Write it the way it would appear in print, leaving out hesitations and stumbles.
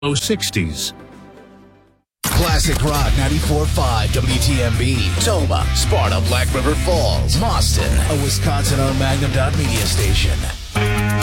low 60s. Classic Rock 94.5 WTMB. Toma, Sparta, Black River Falls, Mauston, a Wisconsin-owned Magnum Media station.